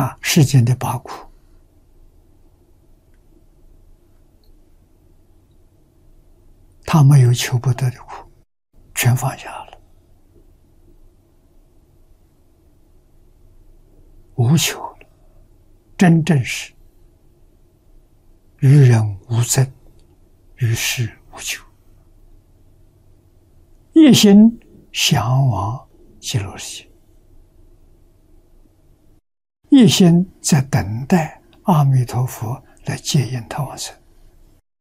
世间的八苦，他没有求不得的苦，全放下了，无求了，真正是于人无憎，于事无求，一心向往极乐世界，一心在等待阿弥陀佛来接引他往生。